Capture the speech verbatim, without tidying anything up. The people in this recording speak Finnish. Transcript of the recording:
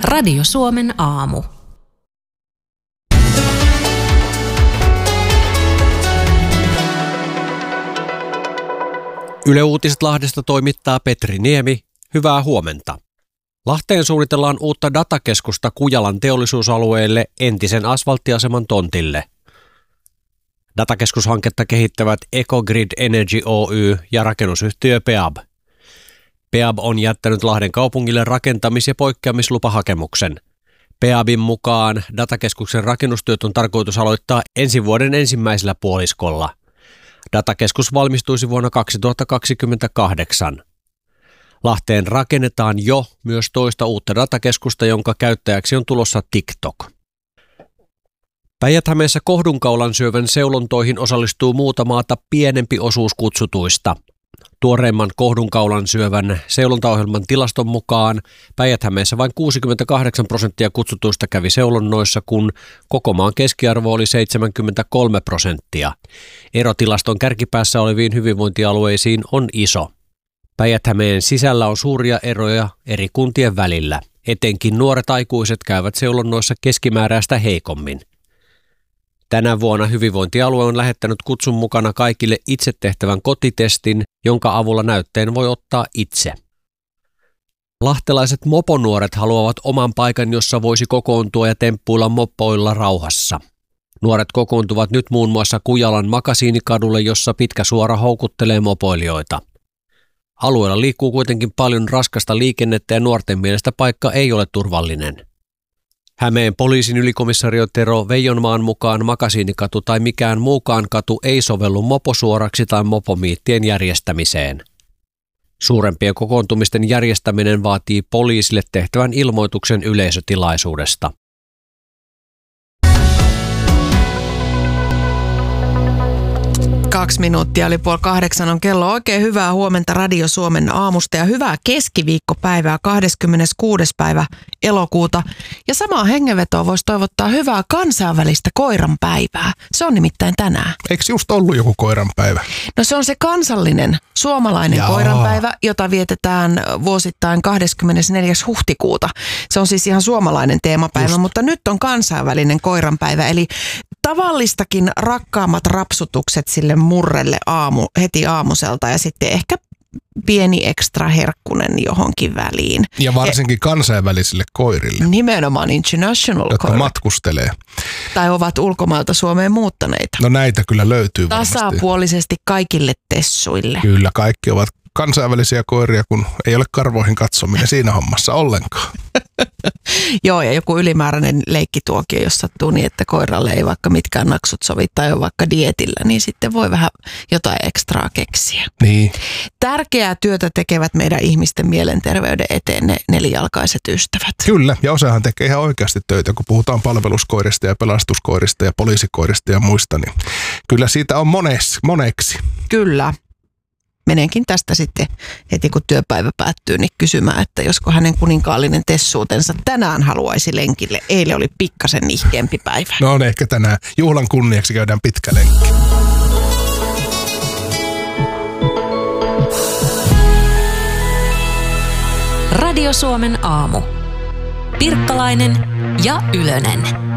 Radio Suomen aamu. Yle Uutiset Lahdesta toimittaa Petri Niemi. Hyvää huomenta. Lahteen suunnitellaan uutta datakeskusta Kujalan teollisuusalueelle entisen asfalttiaseman tontille. Datakeskushanketta kehittävät Ecogrid Energy Oy ja rakennusyhtiö Peab. Peab on jättänyt Lahden kaupungille rakentamis- ja poikkeamislupahakemuksen. Peabin mukaan datakeskuksen rakennustyöt on tarkoitus aloittaa ensi vuoden ensimmäisellä puoliskolla. Datakeskus valmistuisi vuonna kaksituhattakaksikymmentäkahdeksan. Lahteen rakennetaan jo myös toista uutta datakeskusta, jonka käyttäjäksi on tulossa TikTok. Päijät-Hämeessä kohdunkaulan syövän seulontoihin osallistuu muuta maata pienempi osuus kutsutuista. Tuoreimman kohdunkaulan syövän seulontaohjelman tilaston mukaan Päijät-Hämeessä vain kuusikymmentäkahdeksan prosenttia kutsutuista kävi seulonnoissa, kun koko maan keskiarvo oli seitsemänkymmentäkolme prosenttia. Ero tilaston kärkipäässä oleviin hyvinvointialueisiin on iso. Päijät-Hämeen sisällä on suuria eroja eri kuntien välillä. Etenkin nuoret aikuiset käyvät seulonnoissa keskimääräistä heikommin. Tänä vuonna hyvinvointialue on lähettänyt kutsun mukana kaikille itse tehtävän kotitestin, jonka avulla näytteen voi ottaa itse. Lahtelaiset moponuoret haluavat oman paikan, jossa voisi kokoontua ja temppuilla mopoilla rauhassa. Nuoret kokoontuvat nyt muun muassa Kujalan Makasiinikadulle, jossa pitkä suora houkuttelee mopoilijoita. Alueella liikkuu kuitenkin paljon raskasta liikennettä ja nuorten mielestä paikka ei ole turvallinen. Hämeen poliisin ylikomissario Tero Veijonmaan mukaan Makasiinikatu tai mikään muukaan katu ei sovellu moposuoraksi tai mopomiittien järjestämiseen. Suurempien kokoontumisten järjestäminen vaatii poliisille tehtävän ilmoituksen yleisötilaisuudesta. Kaksi minuuttia oli puoli kahdeksan on kello. Oikein hyvää huomenta Radio Suomen aamusta ja hyvää keskiviikkopäivää kahdeskymmeneskuudes päivä elokuuta. Ja samaa hengenvetoa voisi toivottaa hyvää kansainvälistä koiranpäivää. Se on nimittäin tänään. Eikö just ollut joku koiranpäivä? No se on se kansallinen suomalainen Jaa. koiranpäivä, jota vietetään vuosittain kahdeskymmenesneljäs huhtikuuta. Se on siis ihan suomalainen teemapäivä, just. Mutta nyt on kansainvälinen koiranpäivä. Eli tavallistakin rakkaammat rapsutukset sille murrelle aamu, heti aamuselta ja sitten ehkä pieni ekstra herkkunen johonkin väliin. Ja varsinkin kansainvälisille koirille. Nimenomaan international jotka koirat. matkustelee. Tai ovat ulkomailta Suomeen muuttaneita. No näitä kyllä löytyy varmasti. Tasapuolisesti kaikille tessuille. Kyllä, kaikki ovat kansainvälisiä koiria, kun ei ole karvoihin katsominen siinä hommassa ollenkaan. Joo, ja joku ylimääräinen leikkituokio, jos sattuu niin, että koiralle ei vaikka mitkään naksut sovi tai on vaikka dietillä, niin sitten voi vähän jotain ekstraa keksiä. Niin. Tärkeää työtä tekevät meidän ihmisten mielenterveyden eteen ne nelijalkaiset ystävät. Kyllä, ja osahan tekee ihan oikeasti töitä, kun puhutaan palveluskoirista ja pelastuskoirista ja poliisikoirista ja muista, niin kyllä siitä on mones, moneksi. Kyllä. Menenkin tästä sitten heti kun työpäivä päättyy, niin kysymään, että josko hänen kuninkaallinen tessuutensa tänään haluaisi lenkille. Eilen oli pikkasen nihkeämpi päivä. No on ehkä tänään. Juhlan kunniaksi käydään pitkä lenkki. Radio Suomen aamu. Pirkkalainen ja Ylönen.